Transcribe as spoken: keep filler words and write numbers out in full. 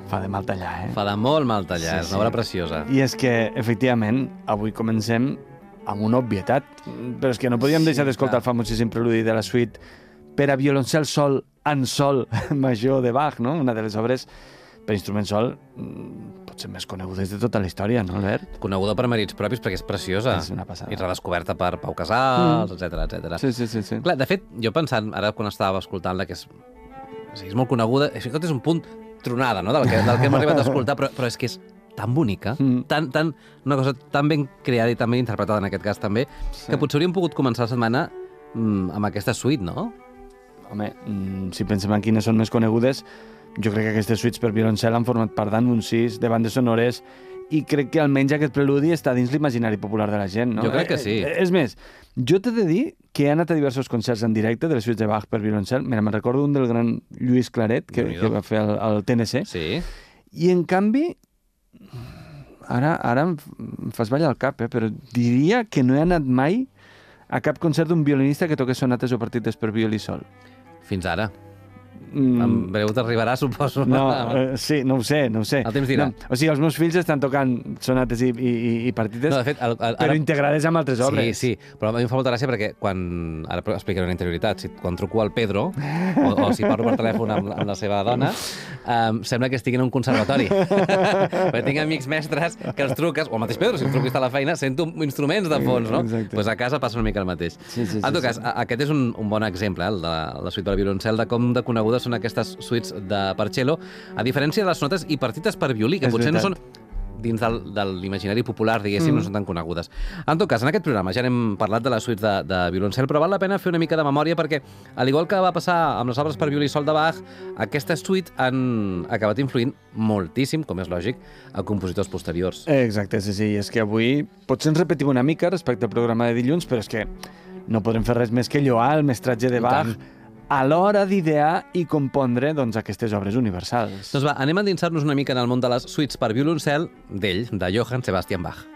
Fa de mal tallar, eh? Fa de molt mal tallar, Sí, és una obra sí. preciosa. I és que, efectivament, avui comencem amb una obvietat, però és que no podíem Sí, deixar d'escoltar clar. el famosíssim preludi de la suite per a violoncel sol en sol major de Bach, no? Una de les obres per instrument sol mm, potser més conegudes de tota la història, no, Albert? Coneguda per mèrits propis perquè és preciosa. És una passada. I redescoberta per Pau Casals, mm. etcètera, etcètera. Sí, sí, sí, sí. Clar, de fet, jo pensant, ara quan estava escoltant-la, que és, o sigui, és molt coneguda, és, és un punt tronada, no?, del que, del que hem arribat a escoltar, però, però és que és tan bonica, Mm. tan, tan, una cosa tan ben creada i tan ben interpretada en aquest cas també, Sí. que potser hauríem pogut començar la setmana mm, amb aquesta suite, no? Home, mm, si pensem en quines són més conegudes, jo crec que aquestes suites per violoncel han format part d'anuncis, de bandes sonores, i crec que almenys aquest preludi està dins l'imaginari popular de la gent, no? Jo crec que sí. Eh, eh, és més, jo t'he de dir que he anat a diversos concerts en directe de les suites de Bach per violoncel. Mira, me'n recordo un del gran Lluís Claret, que, Déu-n'hi-do. que va fer el, el T N C, Sí. i en canvi, ara, ara em f- em fas ballar el cap, eh? Però diria que no he anat mai a cap concert d'un violinista que toqués sonates o partites per violí sol. Fins ara. Mm, En breu t'arribarà, suposo. No, eh, sí, no ho sé, no ho sé. El temps dirà. No, o sigui, els meus fills estan tocant sonates i, i, i- i partites, No, de fet, el, el, però integrades amb altres obres. Sí, sí, però a mi em fa molta gràcia perquè quan... Ara explicaré una interioritat. Si, quan truco al Pedro, o, o si parlo per telèfon amb, amb la seva dona, um, sembla que estigui en un conservatori. Perquè tinc amics mestres que els truques, o el mateix Pedro, si el truco està a la feina, sento instruments de fons, no? Exacte. Pues a casa passa una mica el mateix. Sí, sí, sí, en tot cas, sí. a- aquest és un, un bon exemple, eh, el de la suite per violoncel, de com de conegudes són aquestes suites de per cello, a diferència de les sonates i partites per violí, que És potser veritat. no són dins del, de l'imaginari popular, diguéssim, mm. no són tan conegudes. En tot cas, en aquest programa ja n'hem parlat de les suites de, de violoncel, però val la pena fer una mica de memòria perquè, al igual que va passar amb les obres per violí sol de Bach, aquestes suites han acabat influint moltíssim, com és lògic, a compositors posteriors. Exacte, sí, sí. És que avui potser ens repetim una mica respecte al programa de dilluns, però és que no podrem fer res més que lloar el mestratge de I Bach tant. a l'hora d'idear i compondre doncs, aquestes obres universals. Doncs va, anem a endinsar-nos una mica en el món de les suites per violoncel d'ell, de Johann Sebastian Bach.